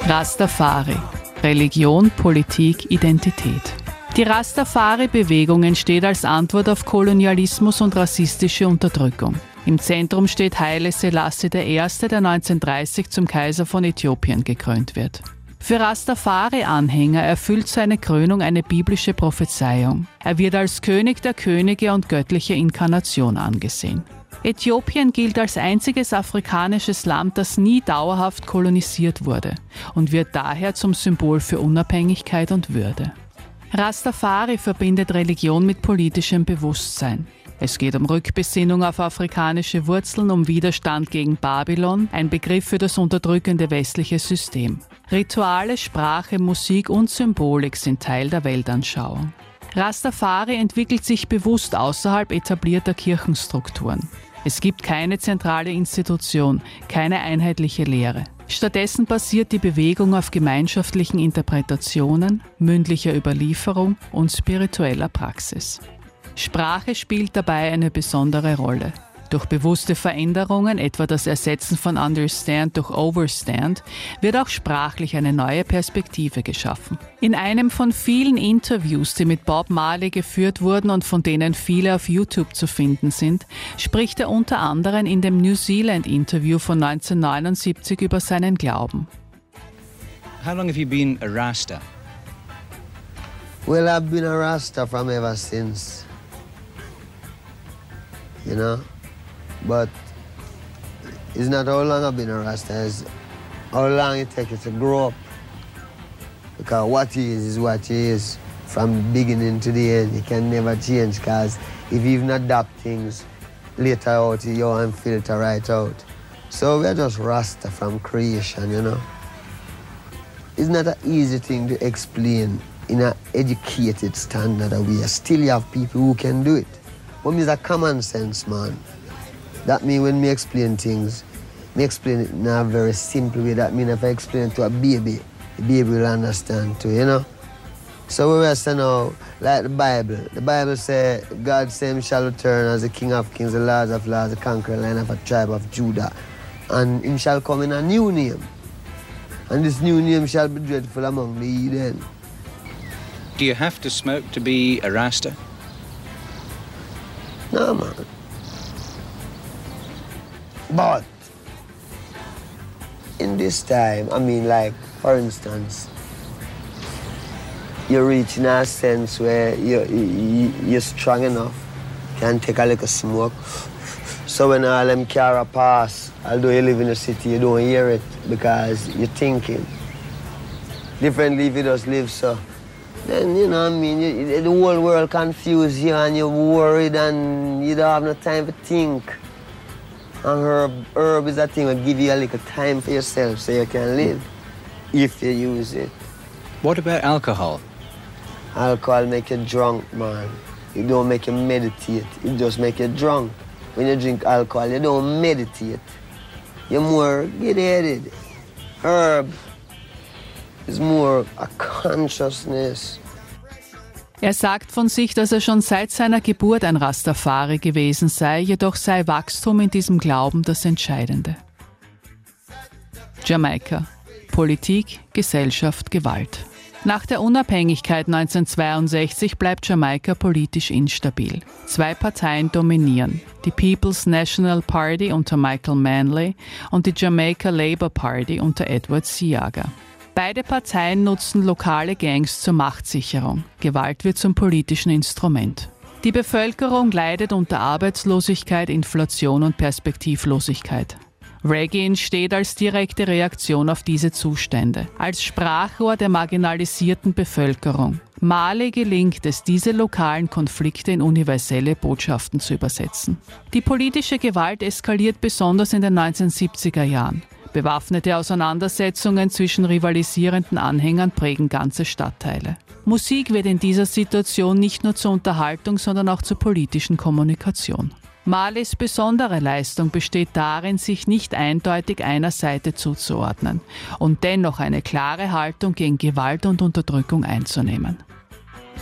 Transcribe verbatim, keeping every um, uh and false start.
Rastafari. Religion, Politik, Identität. Die Rastafari-Bewegung entsteht als Antwort auf Kolonialismus und rassistische Unterdrückung. Im Zentrum steht Haile Selassie der Erste., der neunzehnhundertdreißig zum Kaiser von Äthiopien gekrönt wird. Für Rastafari-Anhänger erfüllt seine Krönung eine biblische Prophezeiung. Er wird als König der Könige und göttliche Inkarnation angesehen. Äthiopien gilt als einziges afrikanisches Land, das nie dauerhaft kolonisiert wurde und wird daher zum Symbol für Unabhängigkeit und Würde. Rastafari verbindet Religion mit politischem Bewusstsein. Es geht um Rückbesinnung auf afrikanische Wurzeln, um Widerstand gegen Babylon, ein Begriff für das unterdrückende westliche System. Rituale, Sprache, Musik und Symbolik sind Teil der Weltanschauung. Rastafari entwickelt sich bewusst außerhalb etablierter Kirchenstrukturen. Es gibt keine zentrale Institution, keine einheitliche Lehre. Stattdessen basiert die Bewegung auf gemeinschaftlichen Interpretationen, mündlicher Überlieferung und spiritueller Praxis. Sprache spielt dabei eine besondere Rolle. Durch bewusste Veränderungen, etwa das Ersetzen von Understand durch Overstand, wird auch sprachlich eine neue Perspektive geschaffen. In einem von vielen Interviews, die mit Bob Marley geführt wurden und von denen viele auf YouTube zu finden sind, spricht er unter anderem in dem New Zealand-Interview von neunzehnhundertneunundsiebzig über seinen Glauben. How long have you been a Rasta? Well, I've been a Rasta from ever since, you know. But it's not how long I've been a Rasta, it's how long it takes you to grow up. Because what he is is what he is from the beginning to the end. You can never change, because if you even adapt things later out, you won't filter right out. So we're just Rasta from creation, you know. It's not an easy thing to explain in an educated standard way. Still you have people who can do it. But it's a common sense, man. That means when me explain things, me explain it in a very simple way. That means if I explain it to a baby, the baby will understand too, you know? So we are saying now, like the Bible. The Bible says, God said him shall return as the King of kings, the Lord of lords, the conqueror line of a tribe of Judah. And him shall come in a new name. And this new name shall be dreadful among the heathen. Do you have to smoke to be a Rasta? No, man. But in this time, I mean, like, for instance, you're reaching a sense where you're, you, you're strong enough, you can take a little smoke. So when all them cars pass, although you live in the city, you don't hear it because you're thinking. Differently if you just live so. Then, you know what I mean, you, the whole world confused you and you're worried and you don't have no time to think. And herb, herb is a thing that give you a little time for yourself so you can live, if you use it. What about alcohol? Alcohol make you drunk, man. It don't make you meditate, it just make you drunk. When you drink alcohol, you don't meditate. You're more get-headed. Herb is more a consciousness. Er sagt von sich, dass er schon seit seiner Geburt ein Rastafari gewesen sei, jedoch sei Wachstum in diesem Glauben das Entscheidende. Jamaika. Politik, Gesellschaft, Gewalt. Nach der Unabhängigkeit neunzehnhundertzweiundsechzig bleibt Jamaika politisch instabil. Zwei Parteien dominieren, die People's National Party unter Michael Manley und die Jamaica Labour Party unter Edward Seaga. Beide Parteien nutzen lokale Gangs zur Machtsicherung. Gewalt wird zum politischen Instrument. Die Bevölkerung leidet unter Arbeitslosigkeit, Inflation und Perspektivlosigkeit. Reggae entsteht als direkte Reaktion auf diese Zustände, als Sprachrohr der marginalisierten Bevölkerung. Marley gelingt es, diese lokalen Konflikte in universelle Botschaften zu übersetzen. Die politische Gewalt eskaliert besonders in den neunzehnhundertsiebziger Jahren. Bewaffnete Auseinandersetzungen zwischen rivalisierenden Anhängern prägen ganze Stadtteile. Musik wird in dieser Situation nicht nur zur Unterhaltung, sondern auch zur politischen Kommunikation. Marleys besondere Leistung besteht darin, sich nicht eindeutig einer Seite zuzuordnen und dennoch eine klare Haltung gegen Gewalt und Unterdrückung einzunehmen.